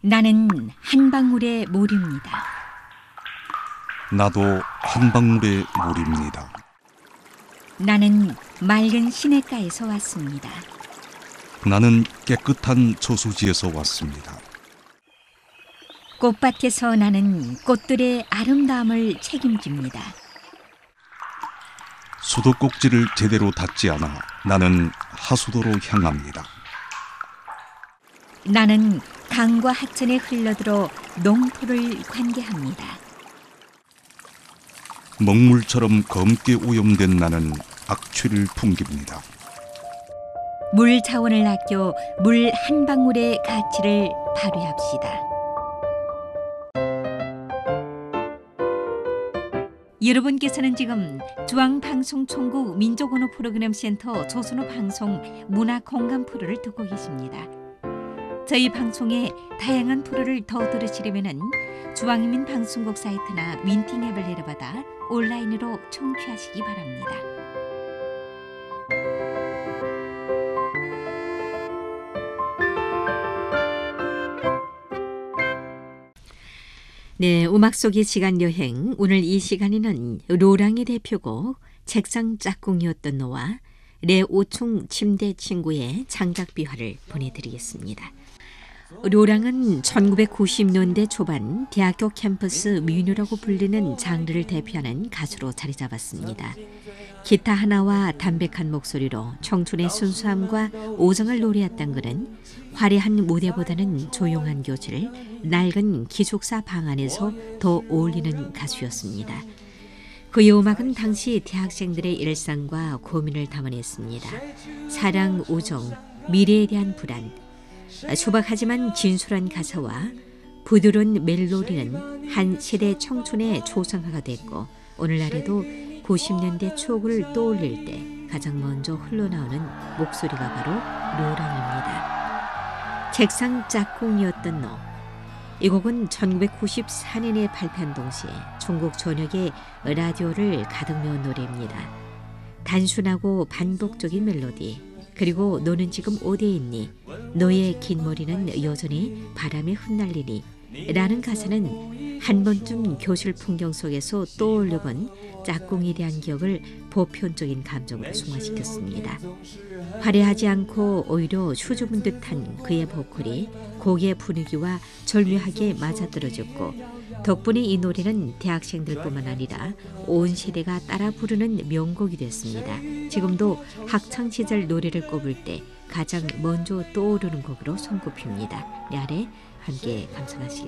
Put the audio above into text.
나는 한 방울의 물입니다. 나도 한 방울의 물입니다. 나는 맑은 시냇가에서 왔습니다. 나는 깨끗한 저수지에서 왔습니다. 꽃밭에서 나는 꽃들의 아름다움을 책임집니다. 수도꼭지를 제대로 닫지 않아 나는 하수도로 향합니다. 나는 강과 하천에 흘러들어 농토를 관계합니다. 먹물처럼 검게 오염된 나는 악취를 풍깁니다. 물 자원을 아껴 물 한 방울의 가치를 발휘합시다. 여러분께서는 지금 중앙방송총국 민족언어 프로그램센터 조선어 방송 문화공감 프로를 듣고 계십니다. 저희 방송의 다양한 프로를 더 들으시려면 중앙인민 방송국 사이트나 윈팅 앱을 내려받아 온라인으로 청취하시기 바랍니다. 네, 음악 속의 시간 여행. 오늘 이 시간에는 로랑의 대표곡 책상 짝꿍이었던 너와 레오충 침대 친구의 창작 비화를 보내드리겠습니다. 로랑은 1990년대 초반 대학교 캠퍼스 민요라고 불리는 장르를 대표하는 가수로 자리 잡았습니다. 기타 하나와 담백한 목소리로 청춘의 순수함과 오성을 노래했던 그는 화려한 무대보다는 조용한 교실, 낡은 기숙사 방 안에서 더 어울리는 가수였습니다. 그의 음악은 당시 대학생들의 일상과 고민을 담아냈습니다. 사랑, 우정, 미래에 대한 불안, 소박하지만 진솔한 가사와 부드러운 멜로디는 한 세대 청춘의 초상화가 됐고 오늘날에도 90년대 추억을 떠올릴 때 가장 먼저 흘러나오는 목소리가 바로 로랑입니다. 책상 짝꿍이었던 너. 이 곡은 1994년에 발표한 동시에 전국 전역의 라디오를 가득 메운 노래입니다. 단순하고 반복적인 멜로디, 그리고 너는 지금 어디에 있니? 너의 긴 머리는 여전히 바람에 흩날리니? 라는 가사는 한 번쯤 교실 풍경 속에서 떠올려본 짝꿍에 대한 기억을 보편적인 감정으로 승화시켰습니다. 화려하지 않고 오히려 수줍은 듯한 그의 보컬이 곡의 분위기와 절묘하게 맞아떨어졌고 덕분에 이 노래는 대학생들뿐만 아니라 온 세대가 따라 부르는 명곡이 됐습니다. 지금도 학창시절 노래를 꼽을 때 가장 먼저 떠오르는 곡으로 손꼽힙니다. 네, 아래 함께 감상하시겠습니다.